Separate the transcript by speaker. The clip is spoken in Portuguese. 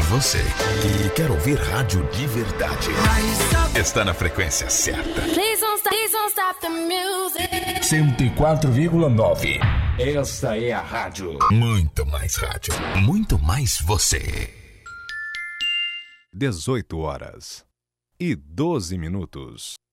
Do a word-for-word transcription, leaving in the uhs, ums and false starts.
Speaker 1: Você que quer ouvir rádio de verdade está na frequência certa. cento e quatro vírgula nove. Esta é a rádio. Muito mais rádio. Muito mais você.
Speaker 2: dezoito horas e doze minutos.